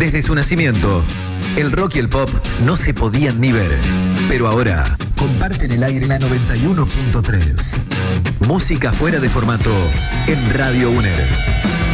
Desde su nacimiento, el rock y el pop no se podían ni ver, pero ahora comparten el aire en la 91.3. Música fuera de formato en Radio UNER.